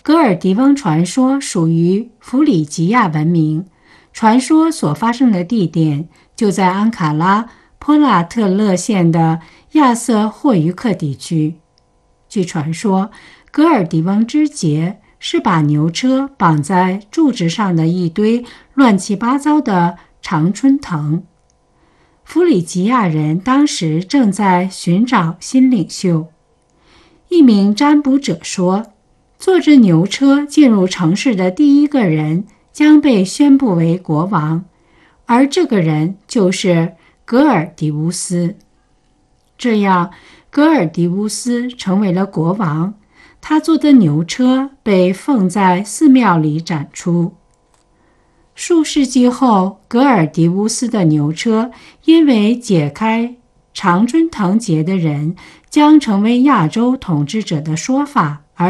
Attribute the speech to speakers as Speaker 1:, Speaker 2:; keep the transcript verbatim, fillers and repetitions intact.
Speaker 1: 格尔迪翁传说属于弗里吉亚文明，传说所发生的地点就在安卡拉波拉特勒县的亚瑟霍于克地区。据传说，格尔迪翁之节是把牛车绑在柱子上的一堆乱七八糟的常春藤。弗里吉亚人当时正在寻找新领袖。一名占卜者说，坐着牛车进入城市的第一个人将被宣布为国王，而这个人就是格尔迪乌斯。这样，格尔迪乌斯成为了国王，他坐的牛车被奉在寺庙里展出。数世纪后，格尔迪乌斯的牛车因为解开常春藤节的人将成为亚洲统治者的说法